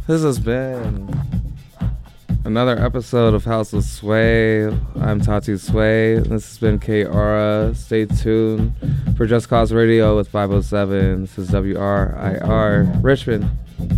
This has been another episode of House of Sway. I'm Tatu Sway. This has been K Aura. Stay tuned for Just Cause Radio with 507. This is WRIR Richmond.